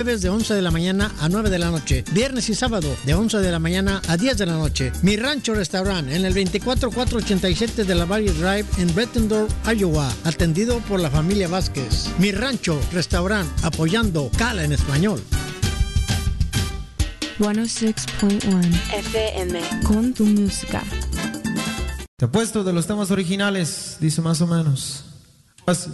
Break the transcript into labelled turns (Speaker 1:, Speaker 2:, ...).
Speaker 1: jueves de 11 de la mañana a 9 de la noche, viernes y sábado de 11 de la mañana a 10 de la noche. Mi Rancho Restaurant en el 24487 de la Valley Drive en Bettendorf, Iowa, atendido por la familia Vázquez. Mi Rancho Restaurant, apoyando Cala en español.
Speaker 2: 106.1 FM con tu música.
Speaker 3: Te apuesto de los temas originales, dice más o menos. Así.